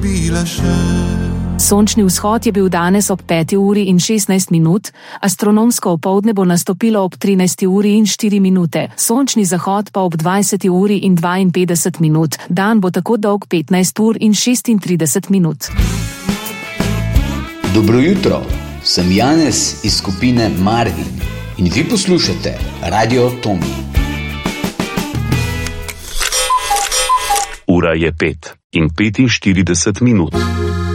dobila še. Sončni vzhod je bil danes ob 5:16, astronomsko opoldne bo nastopilo ob 13:04, sončni zahod pa ob 20:52. Dan bo tako dolg 15:36. Dobro jutro, sem Janez iz skupine Marvin in vi poslušate Radio Tomi. Ura je 5:45.